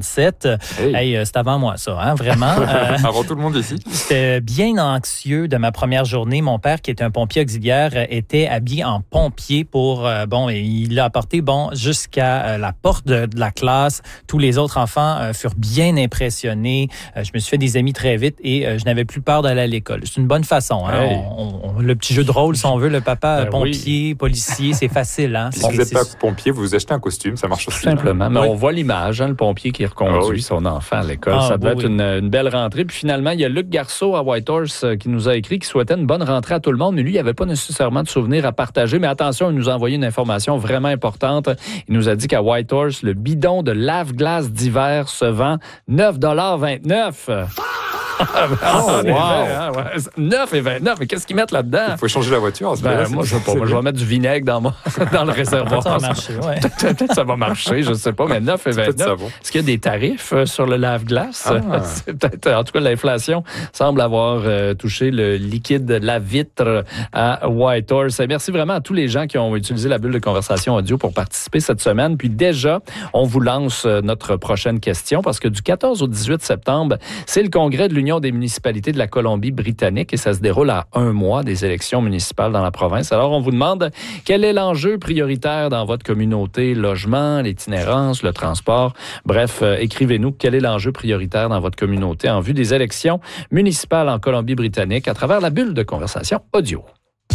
Speaker 17: c'est avant moi, ça, hein, vraiment.
Speaker 16: Avant tout le monde ici.
Speaker 17: J'étais bien anxieux de ma première journée. Mon père, qui était un pompier auxiliaire, était habillé en pompier pour... il l'a apporté jusqu'à la porte de la classe. Tous les autres enfants furent bien impressionnés. Je me suis fait des amis très vite et je n'avais plus peur d'aller à l'école. C'est une bonne façon. Hein? Le petit jeu de rôle, si on veut, le papa pompier, policier, c'est facile. Hein?
Speaker 16: Si vous n'êtes pas pompier, vous achetez un costume, ça marche aussi.
Speaker 2: Tout simplement. Mais on voit l'image, le pompier qui reconduit son enfant à l'école. Ça doit être une belle rentrée. Puis finalement, il y a Luc Garceau à Whitehorse qui nous a écrit qu'il souhaitait une bonne rentrée à tout le monde, mais lui, il n'avait pas nécessairement de souvenirs à partager. Mais attention, il nous a envoyé une information vraiment importante. Il nous a dit qu'à Whitehorse, le bidon de lave-glace d'hiver se vend $9,29. wow. 9,29, mais qu'est-ce qu'ils mettent là-dedans?
Speaker 16: Il faut changer la voiture.
Speaker 2: Moi, je sais pas. Moi, je vais mettre du vinaigre dans le réservoir.
Speaker 17: Ça va marcher, ouais.
Speaker 2: Peut-être ça va marcher, je sais pas, mais 9,29. Est-ce qu'il y a des tarifs sur le lave-glace? C'est peut-être, en tout cas, l'inflation semble avoir touché le liquide lave-vitre à Whitehorse. Merci vraiment à tous les gens qui ont utilisé la bulle de conversation audio pour participer cette semaine. Puis déjà, on vous lance notre prochaine question parce que du 14 au 18 septembre, c'est le congrès de l'Union des municipalités de la Colombie-Britannique et ça se déroule à un mois des élections municipales dans la province. Alors, on vous demande quel est l'enjeu prioritaire dans votre communauté, logement, l'itinérance, le transport. Bref, écrivez-nous quel est l'enjeu prioritaire dans votre communauté en vue des élections municipales en Colombie-Britannique à travers la bulle de conversation audio.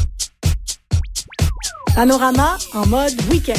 Speaker 3: Panorama en mode week-end.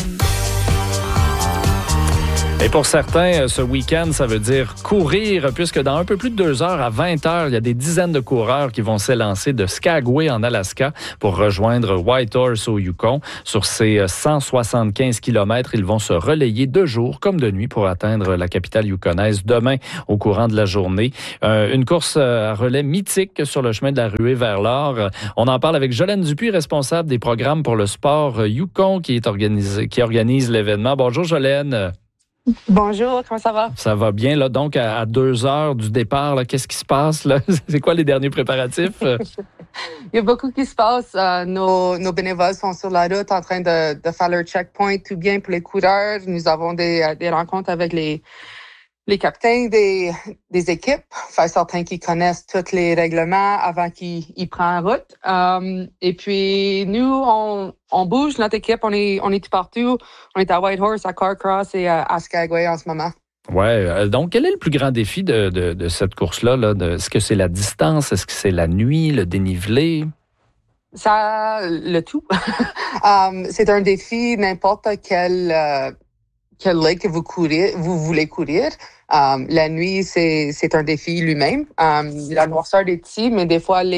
Speaker 2: Et pour certains, ce week-end, ça veut dire courir, puisque dans un peu plus de 2 heures à 20 heures, il y a des dizaines de coureurs qui vont s'élancer de Skagway en Alaska pour rejoindre Whitehorse au Yukon. Sur ces 175 kilomètres, ils vont se relayer de jour comme de nuit pour atteindre la capitale yukonaise demain au courant de la journée. Une course à relais mythique sur le chemin de la ruée vers l'or. On en parle avec Jolène Dupuis, responsable des programmes pour le sport Yukon qui organise l'événement. Bonjour Jolène.
Speaker 18: Bonjour, comment ça va?
Speaker 2: Ça va bien, là. Donc, à 2 heures du départ, là, qu'est-ce qui se passe, là? C'est quoi les derniers préparatifs?
Speaker 18: Il y a beaucoup qui se passe. Nos bénévoles sont sur la route en train de faire leur checkpoint tout bien pour les coureurs. Nous avons des rencontres avec les capitaines des équipes, faire certain qu'ils connaissent tous les règlements avant qu'ils prennent en route. Et puis, nous, on bouge, notre équipe, on est tout partout. On est à Whitehorse, à Carcross et à Skagway en ce moment.
Speaker 2: Ouais. Donc, quel est le plus grand défi de cette course-là? Est-ce que c'est la distance? Est-ce que c'est la nuit, le dénivelé?
Speaker 18: Ça, le tout. C'est un défi n'importe quel lake que vous voulez courir. La nuit, c'est un défi lui-même. La noirceur est ici, mais des fois,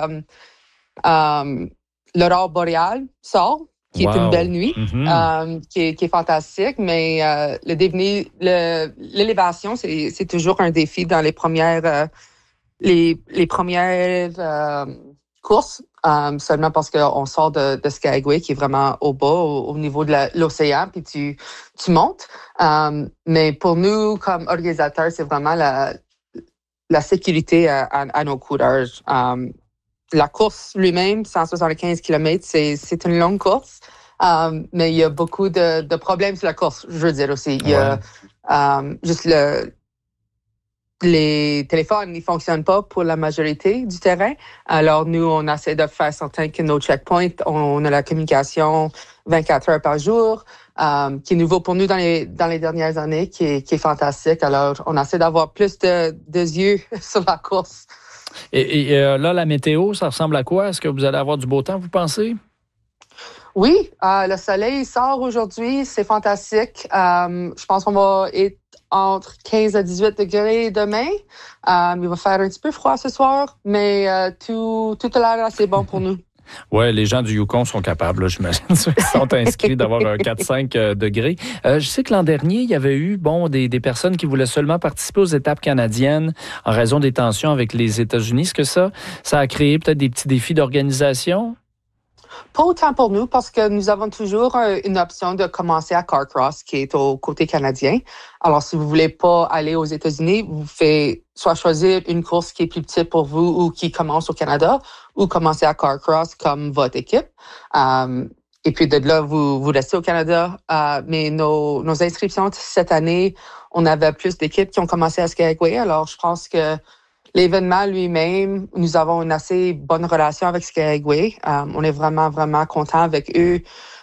Speaker 18: l'aurore boréale sort, qui est une belle nuit, qui est fantastique, mais l'élévation, c'est toujours un défi dans les premières courses. Seulement parce qu'on sort de Skagway, qui est vraiment au bas, au niveau de l'océan, puis tu montes. Mais pour nous, comme organisateurs, c'est vraiment la sécurité à nos coureurs. La course lui-même, 175 km, c'est une longue course, mais il y a beaucoup de problèmes sur la course, je veux dire aussi. Il y a juste les téléphones ne fonctionnent pas pour la majorité du terrain. Alors, nous, on essaie de faire certain que nos checkpoints, on a la communication 24 heures par jour, qui est nouveau pour nous dans les dernières années, qui est fantastique. Alors, on essaie d'avoir plus de yeux sur la course.
Speaker 2: Et là, la météo, ça ressemble à quoi? Est-ce que vous allez avoir du beau temps, vous pensez?
Speaker 18: Oui, le soleil sort aujourd'hui, c'est fantastique. Je pense qu'on va être entre 15 à 18 degrés demain. Il va faire un petit peu froid ce soir, mais tout a l'air assez bon pour nous.
Speaker 2: Oui, les gens du Yukon sont capables, là, j'imagine. Ils sont inscrits d'avoir un 4-5 degrés. Je sais que l'an dernier, il y avait eu des personnes qui voulaient seulement participer aux étapes canadiennes en raison des tensions avec les États-Unis. Est-ce que ça a créé peut-être des petits défis d'organisation?
Speaker 18: Pas autant pour nous, parce que nous avons toujours une option de commencer à Carcross, qui est au côté canadien. Alors, si vous voulez pas aller aux États-Unis, vous faites soit choisir une course qui est plus petite pour vous ou qui commence au Canada, ou commencer à Carcross comme votre équipe. Et puis de là, vous restez au Canada. Mais nos inscriptions cette année, on avait plus d'équipes qui ont commencé à Skagway. Alors, je pense que l'événement lui-même, nous avons une assez bonne relation avec Skagway. On est vraiment, vraiment content avec eux.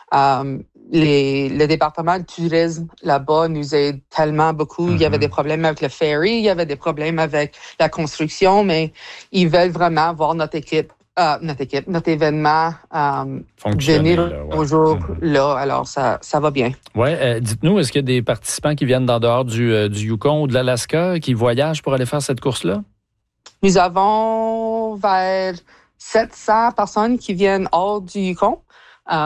Speaker 18: Le département de tourisme là-bas nous aide tellement beaucoup. Il y avait des problèmes avec le ferry, il y avait des problèmes avec la construction, mais ils veulent vraiment voir notre événement venir au jour là. Alors, ça va bien.
Speaker 2: Oui. Dites-nous, est-ce qu'il y a des participants qui viennent d'en dehors du Yukon ou de l'Alaska qui voyagent pour aller faire cette course-là?
Speaker 18: Nous avons vers 700 personnes qui viennent hors du Yukon.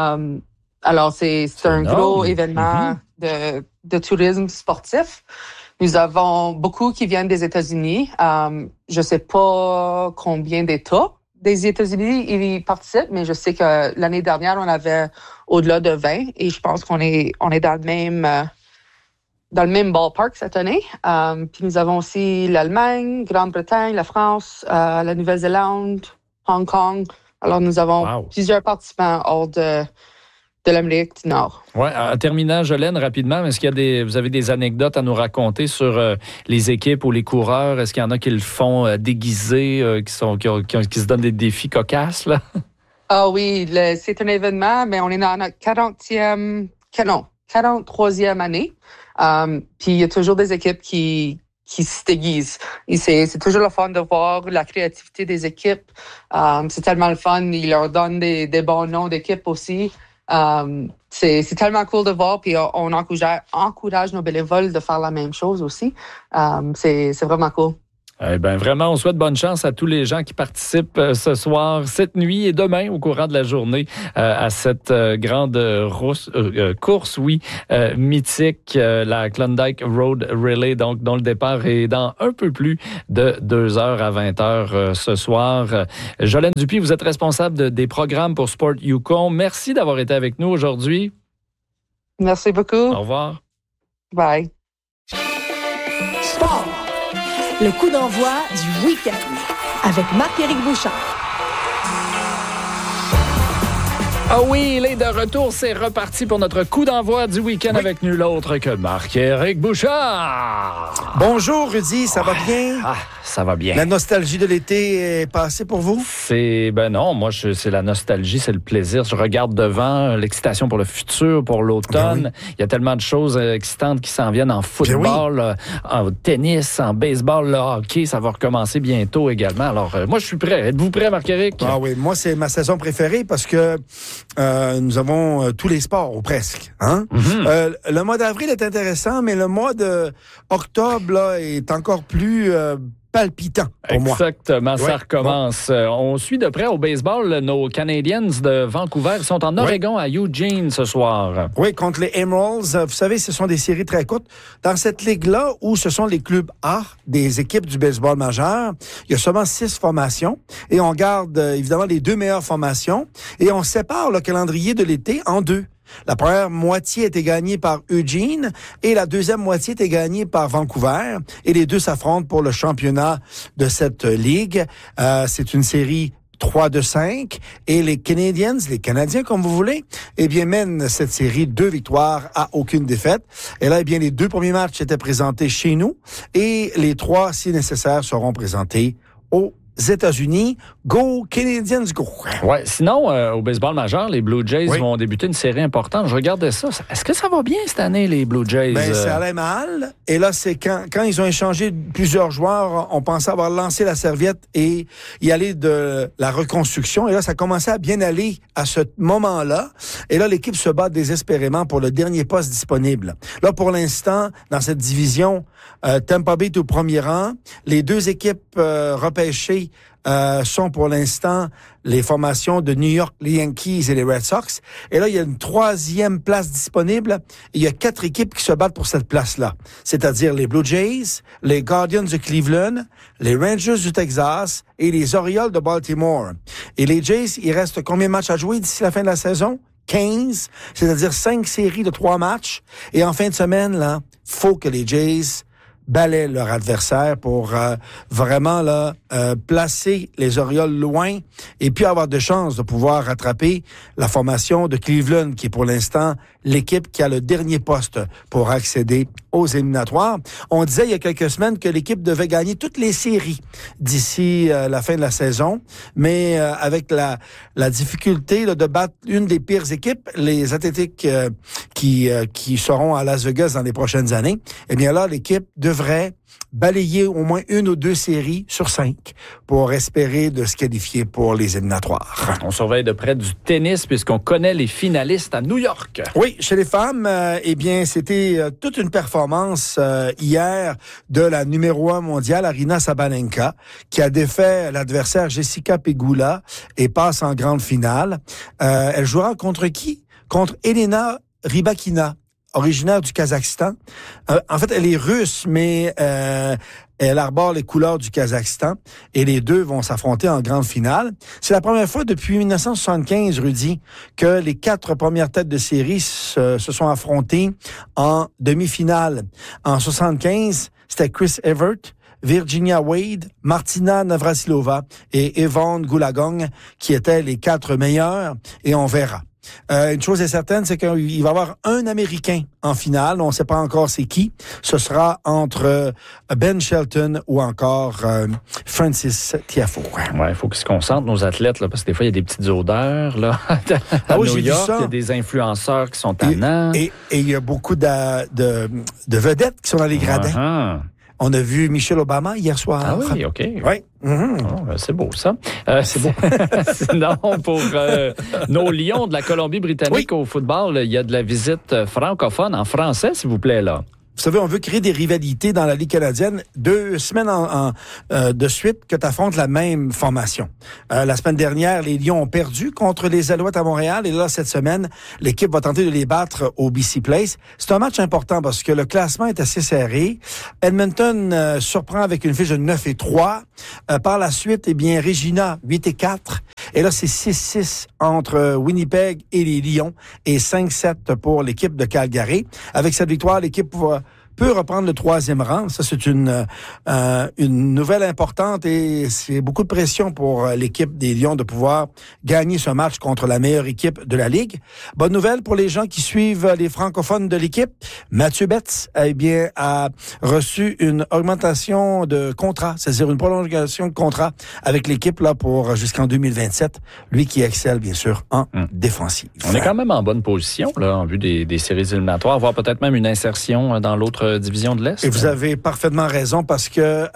Speaker 18: Alors, c'est un gros événement de tourisme sportif. Nous avons beaucoup qui viennent des États-Unis. Je sais pas combien d'États des États-Unis y participent, mais je sais que l'année dernière, on avait au-delà de 20 et je pense qu'on est dans le même ballpark cette année. Puis nous avons aussi l'Allemagne, Grande-Bretagne, la France, la Nouvelle-Zélande, Hong Kong. Alors, nous avons plusieurs participants hors de l'Amérique du Nord.
Speaker 2: Oui, en terminant, Jolène, rapidement, est-ce qu'il y a vous avez des anecdotes à nous raconter sur les équipes ou les coureurs? Est-ce qu'il y en a qui le font déguisés, qui se donnent des défis cocasses, là?
Speaker 18: Ah oui, c'est un événement, mais on est dans notre 43e année. Puis il y a toujours des équipes qui se déguisent. Et c'est toujours le fun de voir la créativité des équipes. C'est tellement le fun. Ils leur donnent des bons noms d'équipes aussi. C'est tellement cool de voir. Puis on encourage nos bénévoles de faire la même chose aussi. C'est vraiment cool.
Speaker 2: Eh bien, vraiment, on souhaite bonne chance à tous les gens qui participent ce soir, cette nuit et demain au courant de la journée à cette grande course, mythique, la Klondike Road Relay, donc dont le départ est dans un peu plus de 2h à 20h ce soir. Jolène Dupuis, vous êtes responsable des programmes pour Sport Yukon. Merci d'avoir été avec nous aujourd'hui.
Speaker 18: Merci beaucoup.
Speaker 2: Au revoir.
Speaker 18: Bye.
Speaker 3: Sport. Le coup d'envoi du week-end avec Marc-Éric Bouchard.
Speaker 2: Ah oui, il est de retour, c'est reparti pour notre coup d'envoi du week-end avec nul autre que Marc-Éric Bouchard.
Speaker 19: Bonjour Rudy, ça va bien?
Speaker 2: Ça va bien.
Speaker 19: La nostalgie de l'été est passée pour vous?
Speaker 2: Non, moi c'est la nostalgie, c'est le plaisir. Je regarde devant, l'excitation pour le futur, pour l'automne. Il y a tellement de choses excitantes qui s'en viennent en football, en tennis, en baseball, le hockey, ça va recommencer bientôt également. Alors moi je suis prêt. Êtes-vous prêt, Marc-Éric?
Speaker 19: Ah oui, moi c'est ma saison préférée parce que nous avons tous les sports, ou presque. Hein? Mm-hmm. Le mois d'avril est intéressant, mais le mois d'octobre là, est encore plus palpitant pour moi.
Speaker 2: Exactement, ça recommence. On suit de près au baseball nos Canadiens de Vancouver. Ils sont en Oregon à Eugene ce soir.
Speaker 19: Oui, contre les Emeralds. Vous savez, ce sont des séries très courtes. Dans cette ligue-là, où ce sont les clubs A des équipes du baseball majeur, il y a seulement 6 formations et on garde évidemment les 2 meilleures formations et on sépare le calendrier de l'été en 2. La première moitié était gagnée par Eugene et la deuxième moitié était gagnée par Vancouver. Et les deux s'affrontent pour le championnat de cette ligue. C'est une série 3-5 et les Canadiens comme vous voulez, mènent cette série 2 victoires à aucune défaite. Et là, les 2 premiers matchs étaient présentés chez nous et les 3, si nécessaire, seront présentés aux États-Unis. Go Canadiens, go!
Speaker 2: Ouais. Sinon, au baseball majeur, les Blue Jays vont débuter une série importante. Je regardais ça. Est-ce que ça va bien cette année, les Blue Jays?
Speaker 19: Ça allait mal. Et là, c'est quand ils ont échangé plusieurs joueurs, on pensait avoir lancé la serviette et y aller de la reconstruction. Et là, ça commençait à bien aller à ce moment-là. Et là, l'équipe se bat désespérément pour le dernier poste disponible. Là, pour l'instant, dans cette division, Tampa Bay est au premier rang. Les 2 équipes repêchées sont pour l'instant les formations de New York, les Yankees et les Red Sox. Et là, il y a une 3e place disponible. Et il y a 4 équipes qui se battent pour cette place-là. C'est-à-dire les Blue Jays, les Guardians de Cleveland, les Rangers du Texas et les Orioles de Baltimore. Et les Jays, il reste combien de matchs à jouer d'ici la fin de la saison? 15, c'est-à-dire 5 séries de 3 matchs. Et en fin de semaine, là, faut que les Jays balaient leur adversaire pour vraiment placer les Orioles loin et puis avoir de chances de pouvoir rattraper la formation de Cleveland, qui est pour l'instant l'équipe qui a le dernier poste pour accéder aux éliminatoires. On disait il y a quelques semaines que l'équipe devait gagner toutes les séries d'ici la fin de la saison, mais avec la difficulté de battre une des pires équipes, les Athlétiques qui seront à Las Vegas dans les prochaines années, là, l'équipe devrait balayer au moins 1 ou 2 séries sur 5 pour espérer de se qualifier pour les éliminatoires.
Speaker 2: On surveille de près du tennis puisqu'on connaît les finalistes à New York.
Speaker 19: Oui, chez les femmes, c'était toute une performance hier de la numéro 1 mondiale, Aryna Sabalenka, qui a défait l'adversaire Jessica Pegula et passe en grande finale. Elle jouera contre qui? Contre Elena Rybakina. originaire du Kazakhstan. En fait, elle est russe, mais elle arbore les couleurs du Kazakhstan. Et les deux vont s'affronter en grande finale. C'est la première fois depuis 1975, Rudy, que les 4 premières têtes de série se sont affrontées en demi-finale. En 75, c'était Chris Evert, Virginia Wade, Martina Navratilova et Yvonne Goolagong qui étaient les 4 meilleurs, et on verra. Une chose est certaine, c'est qu'il va y avoir un Américain en finale. On ne sait pas encore c'est qui. Ce sera entre Ben Shelton ou encore Francis Tiafoe.
Speaker 2: Ouais, il faut qu'ils se concentrent, nos athlètes, là, parce que des fois, il y a des petites odeurs. Là, à New York, il y a des influenceurs qui sont tannants.
Speaker 19: Et il y a beaucoup de vedettes qui sont dans les gradins. On a vu Michelle Obama hier soir.
Speaker 2: Ah oui, OK.
Speaker 19: Oui.
Speaker 2: Oh, c'est beau, ça. C'est beau. Sinon, pour nos Lions de la Colombie-Britannique au football, il y a de la visite francophone en français, s'il vous plaît, là.
Speaker 19: Vous savez, on veut créer des rivalités dans la Ligue canadienne. 2 semaines de suite que tu affrontes la même formation. La semaine dernière, les Lions ont perdu contre les Alouettes à Montréal. Et là, cette semaine, l'équipe va tenter de les battre au BC Place. C'est un match important parce que le classement est assez serré. Edmonton surprend avec une fiche de 9-3. Par la suite, eh bien, Regina, 8-4. Et là, c'est 6-6 entre Winnipeg et les Lions et 5-7 pour l'équipe de Calgary. Avec cette victoire, l'équipe peut reprendre le 3e rang. Ça, c'est une nouvelle importante et c'est beaucoup de pression pour l'équipe des Lions de pouvoir gagner ce match contre la meilleure équipe de la Ligue. Bonne nouvelle pour les gens qui suivent les francophones de l'équipe. Mathieu Betts, eh bien, a reçu une augmentation de contrat, c'est-à-dire une prolongation de contrat avec l'équipe là pour jusqu'en 2027. Lui qui excelle, bien sûr, en défensive.
Speaker 2: On est quand même en bonne position, là, en vue des séries éliminatoires, voire peut-être même une insertion dans l'autre division de l'Est.
Speaker 19: Et vous avez parfaitement raison parce que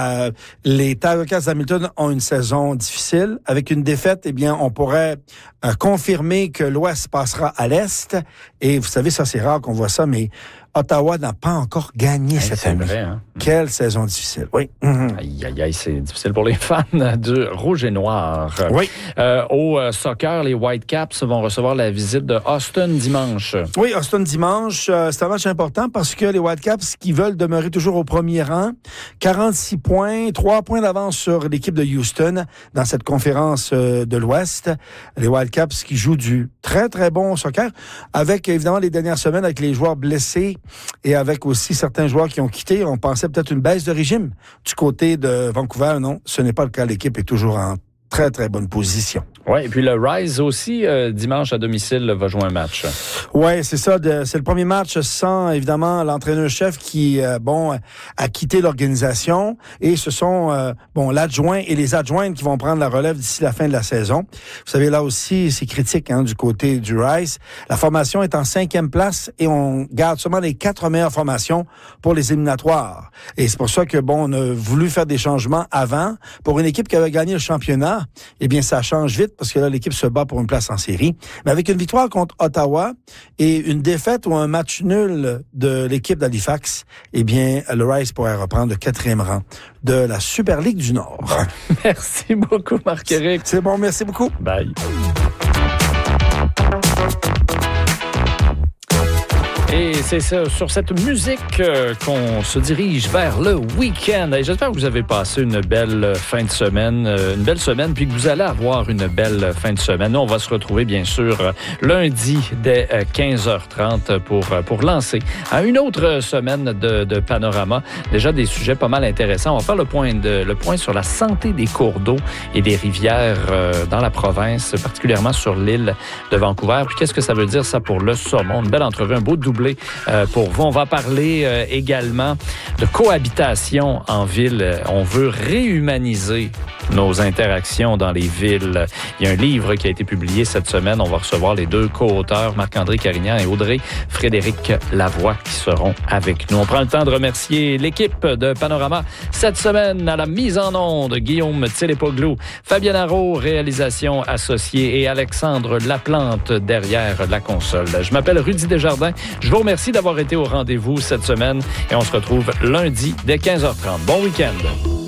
Speaker 19: les Tiger Cats d'Hamilton ont une saison difficile. Avec une défaite, eh bien, on pourrait confirmer que l'Ouest passera à l'Est. Et vous savez, ça, c'est rare qu'on voit ça, mais Ottawa n'a pas encore gagné cette année.
Speaker 2: Vrai, hein?
Speaker 19: Quelle saison difficile, oui.
Speaker 2: Aïe, aïe, aïe, c'est difficile pour les fans du rouge et noir.
Speaker 19: Oui.
Speaker 2: Au soccer, les Whitecaps vont recevoir la visite de Austin dimanche.
Speaker 19: Oui, Austin dimanche, c'est un match important parce que les Whitecaps qui veulent demeurer toujours au premier rang, 46 points, 3 points d'avance sur l'équipe de Houston dans cette conférence de l'Ouest. Les Whitecaps qui jouent du très, très bon soccer avec, évidemment, les dernières semaines avec les joueurs blessés et avec aussi certains joueurs qui ont quitté. On pensait peut-être une baisse de régime du côté de Vancouver. Non, ce n'est pas le cas. L'équipe est toujours en très, très bonne position.
Speaker 2: Oui, et puis le Rise aussi, dimanche à domicile, va jouer un match.
Speaker 19: Oui, c'est ça. C'est le premier match sans, évidemment, l'entraîneur-chef qui, a quitté l'organisation. Et ce sont, l'adjoint et les adjointes qui vont prendre la relève d'ici la fin de la saison. Vous savez, là aussi, c'est critique du côté du Rise. La formation est en 5e place et on garde seulement les 4 meilleures formations pour les éliminatoires. Et c'est pour ça que, on a voulu faire des changements avant. Pour une équipe qui avait gagné le championnat, eh bien, ça change vite parce que là, l'équipe se bat pour une place en série. Mais avec une victoire contre Ottawa et une défaite ou un match nul de l'équipe d'Halifax, eh bien, le Rice pourrait reprendre le 4e rang de la Super Ligue du Nord.
Speaker 2: Merci beaucoup, Marc-Éric.
Speaker 19: C'est bon, merci beaucoup.
Speaker 2: Bye. Et c'est sur cette musique qu'on se dirige vers le week-end. Et j'espère que vous avez passé une belle fin de semaine, puis que vous allez avoir une belle fin de semaine. Nous, on va se retrouver, bien sûr, lundi dès 15h30 pour lancer une autre semaine de Panorama. Déjà des sujets pas mal intéressants. On va faire le point sur la santé des cours d'eau et des rivières dans la province, particulièrement sur l'île de Vancouver. Puis qu'est-ce que ça veut dire, ça, pour le saumon? Une belle entrevue, un beau doublé pour vous. On va parler également de cohabitation en ville. On veut réhumaniser nos interactions dans les villes. Il y a un livre qui a été publié cette semaine. On va recevoir les 2 co-auteurs, Marc-André Carignan et Audrey-Frédéric Lavoie, qui seront avec nous. On prend le temps de remercier l'équipe de Panorama cette semaine à la mise en onde, Guillaume Télépoglou, Fabienne Haro, réalisation associée, et Alexandre Laplante derrière la console. Je m'appelle Rudy Desjardins. Je vous remercie d'avoir été au rendez-vous cette semaine et on se retrouve lundi dès 15h30. Bon week-end.